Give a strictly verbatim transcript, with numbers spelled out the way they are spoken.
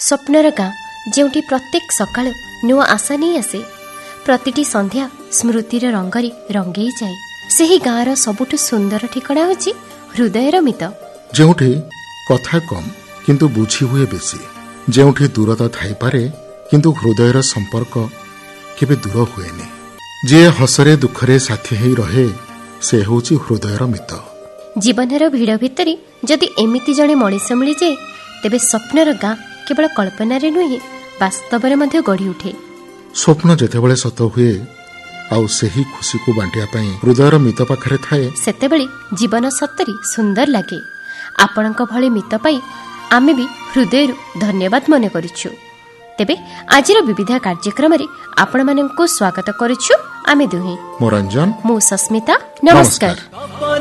ସ୍ୱପ୍ନର ଗାଁ ଯେଉଁଠି ପ୍ରତ୍ୟେକ ସକାଳ ନୂଆ ଆଶା ନେଇ ଆସେ, ପ୍ରତିଟି ସନ୍ଧ୍ୟା ସ୍ମୃତିର ରଙ୍ଗରେ ରଙ୍ଗେଇ ଯାଏ। ସେହି ଗାଁର ସବୁଠୁ ସୁନ୍ଦର ଠିକଣା ହେଉଛି ହୃଦୟର ମିତ, ଯେଉଁଠି କଥା କମ୍ କିନ୍ତୁ ବୁଝି ହୁଏ ବେଶୀ, ଯେଉଁଠି ଦୂରତା ଥାଇପାରେ କିନ୍ତୁ ହୃଦୟର ସମ୍ପର୍କ କେବେ ଦୂର ହୁଏନି। ଯିଏ ହସରେ ଦୁଃଖରେ ସାଥୀ ହେଇ ରହେ, ସେ ହେଉଛି ହୃଦୟର ମିତ। ଜୀବନର ଭିଡ଼ ଭିତରେ ଯଦି ଏମିତି ଜଣେ ମଣିଷ ମିଳିଯାଏ, ତେବେ ସ୍ୱପ୍ନର ଗାଁ କେବଳ କଳ୍ପନାରେ ନୁହେଁ, ବାସ୍ତବରେ ମଧ୍ୟ ଗଢ଼ି ଉଠେ। ସ୍ୱପ୍ନ ଯେତେବେଳେ ସତ ହୁଏ ଆଉ ସେହି ଖୁସିକୁ ବାଣ୍ଟିବା ପାଇଁ ହୃଦୟର ମିତ ପାଖରେ ଥାଏ, ସେତେବେଳେ ଜୀବନ ସତରେ ସୁନ୍ଦର ଲାଗେ। ଆପଣଙ୍କ ଭଳି ମିତ ପାଇ ଆମେ ବି ହୃଦୟରୁ ଧନ୍ୟବାଦ ମନେ କରିଛୁ। ତେବେ ଆଜିର ବିବିଧା କାର୍ଯ୍ୟକ୍ରମରେ ଆପଣମାନଙ୍କୁ ସ୍ୱାଗତ କରୁଛୁ ଆମେ ଦୁହେଁ। ମୁଁ ରଞ୍ଜନ, ମୁଁ ସସ୍ମିତା। ନମସ୍କାର।